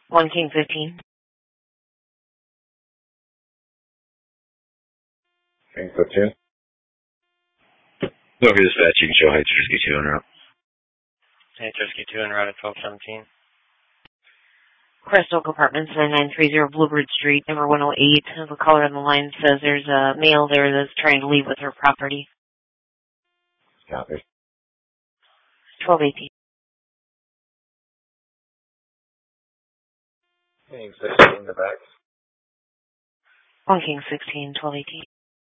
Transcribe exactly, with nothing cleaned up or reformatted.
one King fifteen. King fifteen. Over dispatch, you can show Heights Rescue two en route. Heights Rescue two en route at twelve seventeen. Crest Oak Apartments, nine nine three zero Bluebird Street, number one oh eight. The caller on the line says there's a male there that's trying to leave with her property. Copy. twelve eighteen. King sixteen, the back. one King sixteen, twelve eighteen.